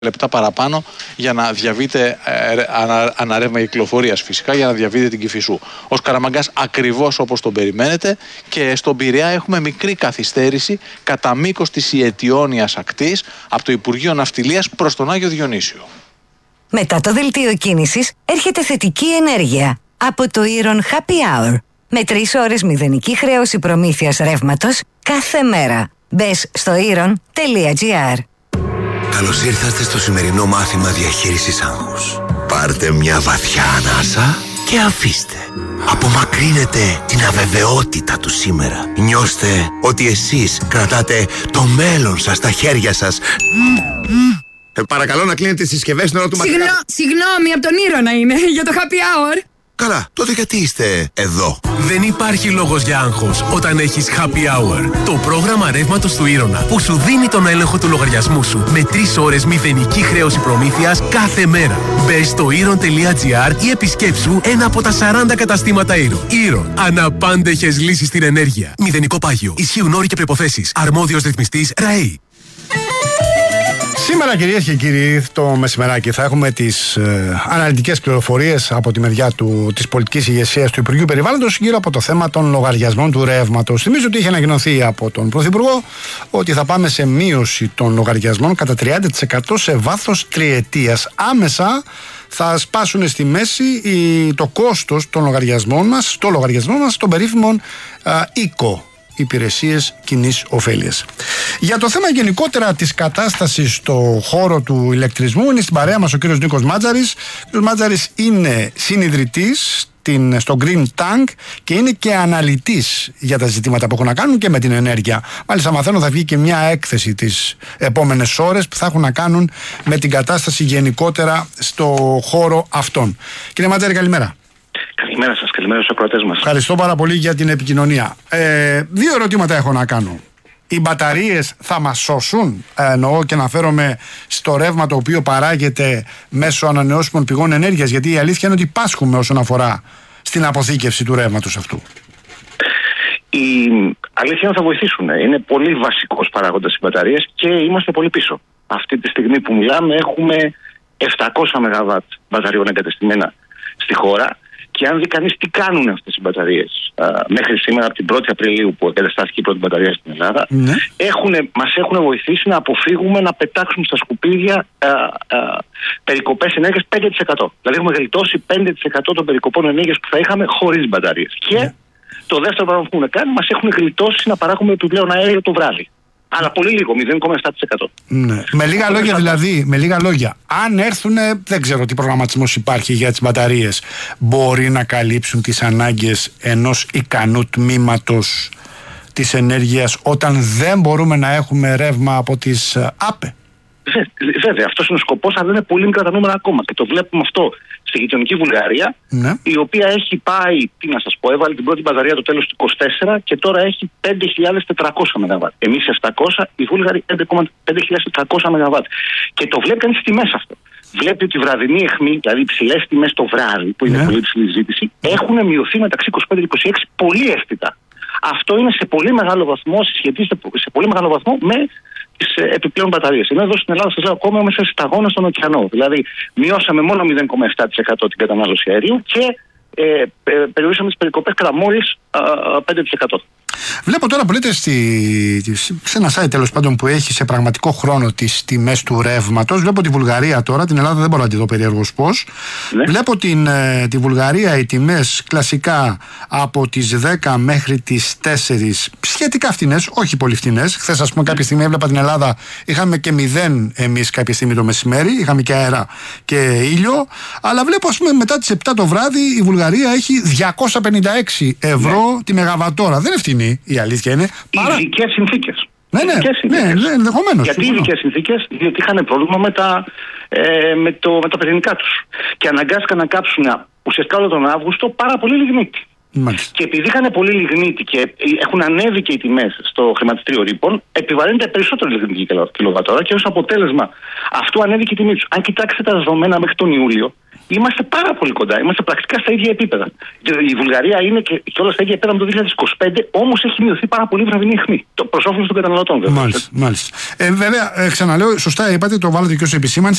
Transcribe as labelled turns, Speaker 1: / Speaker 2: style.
Speaker 1: λεπτά παραπάνω για να διαβείτε αναρρεύμα κυκλοφορίας φυσικά, για να διαβείτε την Κηφισού. Ο Σκαραμαγκάς ακριβώς όπως τον περιμένετε, και στον Πειραιά έχουμε μικρή καθυστέρηση κατά μήκος της Ιετιώνιας ακτής από το Υπουργείο Ναυτιλίας προς τον Άγιο Διονύσιο.
Speaker 2: Μετά το δελτίο κίνησης έρχεται θετική ενέργεια από το Iron Happy Hour με 3 ώρες μηδενική χρέωση προμήθειας ρεύματος κάθε μέρα. Μπες στο iron.gr.
Speaker 3: Καλώς ήρθατε στο σημερινό μάθημα διαχείρισης άγχους. Πάρτε μια βαθιά ανάσα και αφήστε. Απομακρύνετε την αβεβαιότητα του σήμερα. Νιώστε ότι εσείς κρατάτε το μέλλον σας στα χέρια σας. Παρακαλώ να κλείνετε τις συσκευές στην ώρα του μαθήματος.
Speaker 4: Συγγνώμη, από τον Ήρωνα είναι, για το happy hour.
Speaker 3: Καλά, τότε γιατί είστε εδώ?
Speaker 5: Δεν υπάρχει λόγος για άγχος όταν έχεις Happy Hour. Το πρόγραμμα ρεύματος του Ήρωνα που σου δίνει τον έλεγχο του λογαριασμού σου με 3 ώρες μηδενική χρέωση προμήθειας κάθε μέρα. Μπες στο iron.gr ή επισκέψου ένα από τα 40 καταστήματα Iron. Iron. Αναπάντεχες λύσεις στην ενέργεια. Μηδενικό πάγιο. Ισχύουν όροι και προϋποθέσεις. Αρμόδιος ρυθμιστής ΡΑΗ.
Speaker 6: Σήμερα, κυρίες και κύριοι, το μεσημεράκι θα έχουμε τις αναλυτικές πληροφορίες από τη μεριά της πολιτικής ηγεσίας του Υπουργείου Περιβάλλοντος γύρω από το θέμα των λογαριασμών του ρεύματος. Θυμίζω ότι είχε ανακοινωθεί από τον Πρωθυπουργό ότι θα πάμε σε μείωση των λογαριασμών κατά 30% σε βάθος τριετίας. Άμεσα θα σπάσουν στη μέση το κόστος των λογαριασμών μας, στο λογαριασμό μας, των περίφημων οίκο. Υπηρεσίες κοινής ωφέλειας. Για το θέμα γενικότερα της κατάστασης στο χώρο του ηλεκτρισμού είναι στην παρέα μας ο κύριος Νίκος Μάτζαρης. Ο κύριος Μάτζαρης είναι συνιδρυτής στο Green Tank και είναι και αναλυτής για τα ζητήματα που έχουν να κάνουν και με την ενέργεια. Μάλιστα μαθαίνω θα βγει και μια έκθεση τις επόμενες ώρες που θα έχουν να κάνουν με την κατάσταση γενικότερα στο χώρο αυτόν. Κύριε Μάτζαρη, καλημέρα.
Speaker 7: Καλημέρα σας, καλημέρα στους ακροατές μας.
Speaker 6: Ευχαριστώ πάρα πολύ για την επικοινωνία. 2 ερωτήματα έχω να κάνω. Οι μπαταρίες θα μας σώσουν? Εννοώ και αναφέρομαι στο ρεύμα το οποίο παράγεται μέσω ανανεώσιμων πηγών ενέργειας, γιατί η αλήθεια είναι ότι πάσχουμε όσον αφορά στην αποθήκευση του ρεύματος αυτού.
Speaker 7: Η αλήθεια είναι ότι θα βοηθήσουν. Είναι πολύ βασικός παράγοντας οι μπαταρίες και είμαστε πολύ πίσω. Αυτή τη στιγμή που μιλάμε έχουμε 700 ΜΒ μπαταριών εγκατεστημένα στη χώρα. Και αν δει κανείς τι κάνουν αυτές οι μπαταρίες μέχρι σήμερα, από την 1η Απριλίου που εγκαταστάθηκε η πρώτη μπαταρία στην Ελλάδα, μας έχουν βοηθήσει να αποφύγουμε να πετάξουμε στα σκουπίδια περικοπές ενέργειας 5%. Δηλαδή έχουμε γλιτώσει 5% των περικοπών ενέργειας που θα είχαμε χωρίς μπαταρίες. Και το δεύτερο πράγμα που έχουν κάνει, μας έχουν γλιτώσει να παράγουμε επιπλέον αέριο το βράδυ. Αλλά πολύ λίγο, 0,7%.
Speaker 6: Ναι. Με λίγα λόγια δηλαδή, αν έρθουν, δεν ξέρω τι προγραμματισμός υπάρχει για τις μπαταρίες, μπορεί να καλύψουν τις ανάγκες ενός ικανού τμήματος της ενέργειας όταν δεν μπορούμε να έχουμε ρεύμα από τις ΑΠΕ?
Speaker 7: Βέβαια, αυτός είναι ο σκοπός, αλλά δεν είναι πολύ μικρά τα νούμερα ακόμα. Και το βλέπουμε αυτό στη γειτονική Βουλγαρία, η οποία έχει πάει, τι να σας πω, έβαλε την πρώτη μπαταρία το τέλος του 2024 και τώρα έχει 5.400 ΜΒ. Εμείς 700, οι Βούλγαροι 5.400 ΜΒ. Και το βλέπει κανείς στη μέσα αυτό. Βλέπει ότι η βραδινή αιχμή, δηλαδή υψηλές τιμές το βράδυ, που είναι πολύ υψηλή ζήτηση, έχουν μειωθεί μεταξύ 25 και 26 πολύ αίσθητα. Αυτό είναι σε πολύ μεγάλο βαθμό, συσχετίζεται σε πολύ μεγάλο βαθμό με τις επιπλέον μπαταρίες. Ενώ εδώ στην Ελλάδα, σας λέω, ακόμα είμαστε σταγόνα στον ωκεανό. Δηλαδή, μειώσαμε μόνο 0,7% την κατανάλωση αερίου και περιορίσαμε τις περικοπές κατά μόλις 5%.
Speaker 6: Βλέπω τώρα που λέτε σε ένα site τέλος πάντων που έχει σε πραγματικό χρόνο τις τιμές του ρεύματος. Βλέπω τη Βουλγαρία τώρα, την Ελλάδα δεν μπορώ να τη δω περίεργος πώς. Βλέπω τη Βουλγαρία οι τιμές κλασικά από τις 10 μέχρι τις 4 σχετικά φτηνές, όχι πολύ φτηνές. Χθες, ας πούμε, κάποια στιγμή έβλεπα την Ελλάδα, είχαμε και 0 εμείς κάποια στιγμή το μεσημέρι, είχαμε και αέρα και ήλιο. Αλλά βλέπω, ας πούμε, μετά τις 7 το βράδυ η Βουλγαρία έχει 256 ευρώ τη μεγαβατόρα. Δεν είναι φτηνή. Η αλήθεια είναι.
Speaker 7: Ειδικές συνθήκες.
Speaker 6: Ναι, ενδεχομένως.
Speaker 7: Γιατί ειδικές συνθήκες? Διότι είχαν πρόβλημα με τα πυρηνικά τους. Και αναγκάστηκαν να κάψουν ουσιαστικά όλο τον Αύγουστο πάρα πολύ λιγνίτη. Και επειδή είχαν πολύ λιγνίτη και έχουν ανέβει και οι τιμές στο χρηματιστήριο ρήπων, επιβαρύνεται περισσότερο λιγνίτη κιλοβατόρα και ως αποτέλεσμα αυτού ανέβηκε η τιμή τους. Αν κοιτάξετε τα δεδομένα μέχρι τον Ιούλιο, είμαστε πάρα πολύ κοντά. Είμαστε πρακτικά στα ίδια επίπεδα. Η Βουλγαρία είναι και όλα στα ίδια επίπεδα με το 2025, όμως έχει μειωθεί πάρα πολύ η βραδινή αιχμή. Το προς όφελος των καταναλωτών, βέβαια.
Speaker 6: Μάλιστα. Βέβαια, ξαναλέω, σωστά είπατε, το βάλετε και ως επισήμανση.